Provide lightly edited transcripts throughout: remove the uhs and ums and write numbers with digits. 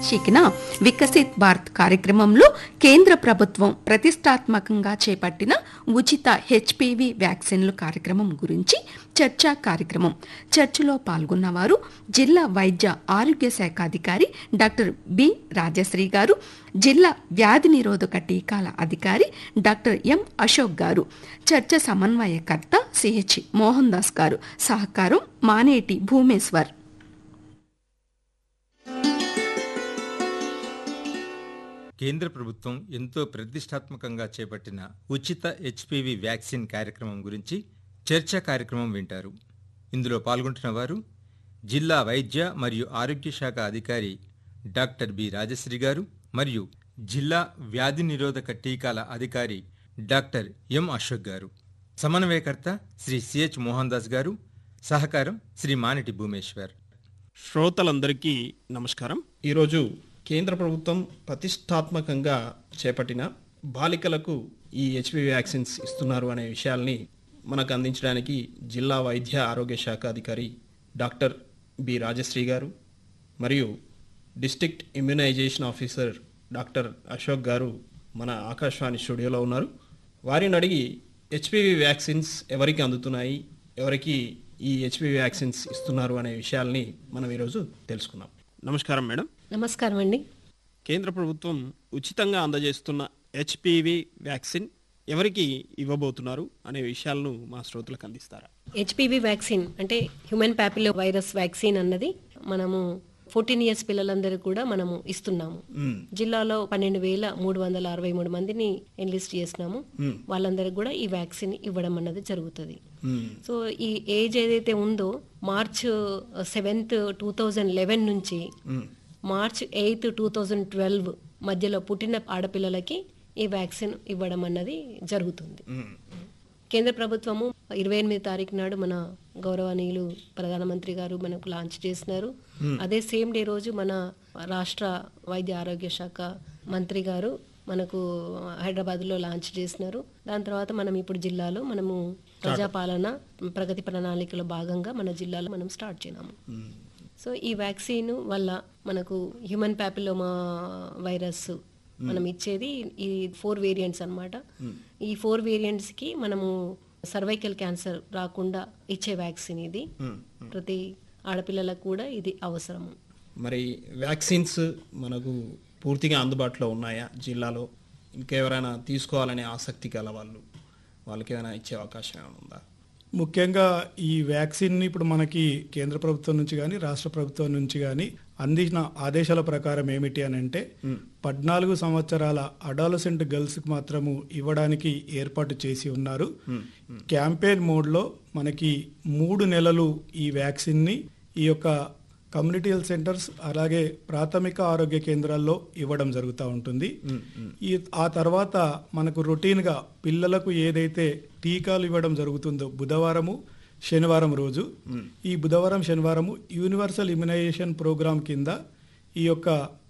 శీర్షికన వికసిత్ భారత్ కార్యక్రమంలో కేంద్ర ప్రభుత్వం ప్రతిష్టాత్మకంగా చేపట్టిన ఉచిత హెచ్పివి వ్యాక్సిన్లు కార్యక్రమం గురించి చర్చా కార్యక్రమం. చర్చలో పాల్గొన్నవారు జిల్లా వైద్య ఆరోగ్య శాఖ అధికారి డాక్టర్ బి రాజశ్రీ గారు, జిల్లా వ్యాధి నిరోధక టీకాల అధికారి డాక్టర్ ఎం అశోక్ గారు, చర్చ సమన్వయకర్త సిహెచ్ మోహన్ దాస్ గారు, సహకారం మానేటి భూమేశ్వర్. కేంద్ర ప్రభుత్వం ఎంతో ప్రతిష్టాత్మకంగా చేపట్టిన ఉచిత హెచ్పివి వ్యాక్సిన్ కార్యక్రమం గురించి చర్చా కార్యక్రమం వింటారు. ఇందులో పాల్గొంటున్న వారు జిల్లా వైద్య మరియు ఆరోగ్య శాఖ అధికారి డాక్టర్ బి రాజశ్రీ గారు మరియు జిల్లా వ్యాధి నిరోధక టీకాల అధికారి డాక్టర్ ఎం అశోక్ గారు, సమన్వయకర్త శ్రీ సిహెచ్ మోహన్ దాస్ గారు, సహకారం శ్రీ మానిటి భూమేశ్వర్. శ్రోతలందరికీ నమస్కారం. ఈరోజు కేంద్ర ప్రభుత్వం ప్రతిష్టాత్మకంగా చేపట్టిన బాలికలకు ఈ హెచ్పివి వ్యాక్సిన్స్ ఇస్తున్నారు అనే విషయాల్ని మనకు అందించడానికి జిల్లా వైద్య ఆరోగ్య శాఖ అధికారి డాక్టర్ బి రాజశ్రీ గారు మరియు district immunisation officer doctor Ashok garu మన ఆకాశవాణి స్టూడియోలో ఉన్నారు. వారిని అడిగి హెచ్పివి వ్యాక్సిన్స్ ఎవరికి అందుతున్నాయి, ఎవరికి ఈ హెచ్పివి వ్యాక్సిన్స్ ఇస్తున్నారు అనే విషయాల్ని మనం ఈరోజు తెలుసుకుందాం. నమస్కారం మేడం. నమస్కారం అండి. కేంద్ర ప్రభుత్వం ఉచితంగా అందజేస్తున్న హెచ్పివి వ్యాక్సిన్ ఎవరికి ఇవ్వబోతున్నారు అనే విషయాలను మా శ్రోతలకు అందిస్తారా? హెచ్పివి వ్యాక్సిన్ అంటే హ్యూమన్ ప్యాపిలో వైరస్ వ్యాక్సిన్ అన్నది మనము 14 ఇయర్స్ పిల్లలందరికీ కూడా మనము ఇస్తున్నాము. జిల్లాలో 12,363 మందిని ఎన్లిస్ట్ చేసినాము. వాళ్ళందరికీ కూడా ఈ వ్యాక్సిన్ ఇవ్వడం అన్నది జరుగుతుంది. సో ఈ ఏజ్ ఏదైతే ఉందో మార్చ్ 7, 2011 నుంచి మార్చ్ 8, 2012 మధ్యలో పుట్టిన ఆడపిల్లలకి ఈ వ్యాక్సిన్ ఇవ్వడం అన్నది జరుగుతుంది. కేంద్ర ప్రభుత్వము 28 తారీఖు నాడు మన గౌరవనీయులు ప్రధానమంత్రి గారు మనకు లాంచ్ చేసినారు. అదే సేమ్ డే రోజు మన రాష్ట్ర వైద్య ఆరోగ్య శాఖ మంత్రి గారు మనకు హైదరాబాద్లో లాంచ్ చేసినారు. దాని తర్వాత మనం ఇప్పుడు జిల్లాలో మనము ప్రజాపాలన ప్రగతి ప్రణాళికలో భాగంగా మన జిల్లాలో మనం స్టార్ట్ చేసినాము. సో ఈ వ్యాక్సిన్ వల్ల మనకు హ్యూమన్ ప్యాపిలోమా వైరస్ మనం ఇచ్చేది ఈ 4 వేరియంట్స్ అన్నమాట. ఈ 4 వేరియంట్స్కి మనము సర్వైకల్ క్యాన్సర్ రాకుండా ఇచ్చే వ్యాక్సిన్ ఇది. ప్రతి ఆడపిల్లలకు కూడా ఇది అవసరము. మరి వ్యాక్సిన్స్ మనకు పూర్తిగా అందుబాటులో ఉన్నాయా జిల్లాలో? ఇంకెవరైనా తీసుకోవాలనే ఆసక్తి గల వాళ్ళకి ఏమైనా ఇచ్చే అవకాశం ఏమైనా ఉందా? ముఖ్యంగా ఈ వ్యాక్సిన్ ఇప్పుడు మనకి కేంద్ర ప్రభుత్వం నుంచి కానీ రాష్ట్ర ప్రభుత్వం నుంచి కానీ అందించిన ఆదేశాల ప్రకారం ఏమిటి అని అంటే 14 సంవత్సరాల అడాలసెంట్ గర్ల్స్కి మాత్రము ఇవ్వడానికి ఏర్పాటు చేసి ఉన్నారు. క్యాంపెయిన్ మోడ్లో మనకి 3 నెలలు ఈ వ్యాక్సిన్ని ఈ యొక్క కమ్యూనిటీ హెల్త్ సెంటర్స్ అలాగే ప్రాథమిక ఆరోగ్య కేంద్రాల్లో ఇవ్వడం జరుగుతూ ఉంటుంది. ఆ తర్వాత మనకు రొటీన్గా పిల్లలకు ఏదైతే టీకాలు ఇవ్వడం జరుగుతుందో బుధవారము శనివారం రోజు, ఈ బుధవారం శనివారము యూనివర్సల్ ఇమ్యునైజేషన్ ప్రోగ్రాం కింద ఈ యొక్క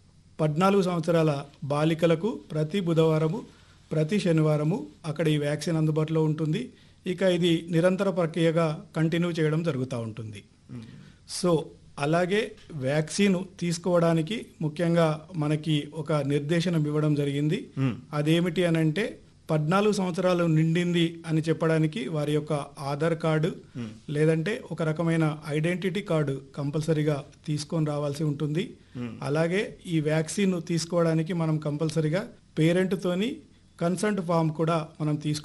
14 సంవత్సరాల బాలికలకు ప్రతి బుధవారము ప్రతి శనివారము అక్కడ ఈ వ్యాక్సిన్ అందుబాటులో ఉంటుంది. ఇక ఇది నిరంతర ప్రక్రియగా కంటిన్యూ చేయడం జరుగుతూ ఉంటుంది. సో అలాగే వ్యాక్సిన్ తీసుకోవడానికి ముఖ్యంగా మనకి ఒక నిర్దేశనం ఇవ్వడం జరిగింది. అదేమిటి అని అంటే 14 సంవత్సరాలు నిండింది అని చెప్పడానికి వారి యొక్క ఆధార్ కార్డు లేదంటే ఒక రకమైన ఐడెంటిటీ కార్డు కంపల్సరీగా తీసుకొని రావాల్సి ఉంటుంది. అలాగే ఈ వ్యాక్సిన్ తీసుకోవడానికి మనం కంపల్సరీగా పేరెంట్తోని కన్సెంట్ ఫామ్ కూడా మనం తీసుకో